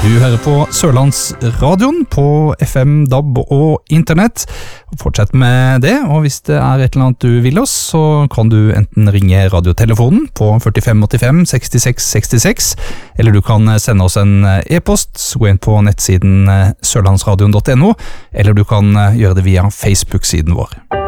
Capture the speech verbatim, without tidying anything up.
Du hører på Sørlandsradioen på F M, D A B og internett. Fortsett med det, og hvis det er et eller annet du vil oss, så kan du enten ringe radiotelefonen på førtifem åttifem sekstiseks sekstiseks, eller du kan sende oss en e-post, gå inn på nettsiden sørlandsradion punktum no, eller du kan gjøre det via Facebook-siden vår.